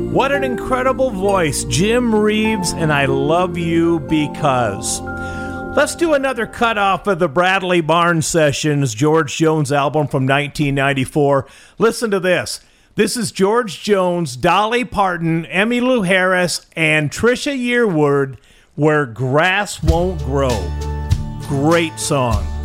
What an incredible voice, Jim Reeves, and I Love You Because. Let's do another cut off of the Bradley Barnes Sessions, George Jones album from 1994. Listen to this. This is George Jones, Dolly Parton, Emmylou Harris, and Trisha Yearwood, Where Grass Won't Grow. Great song.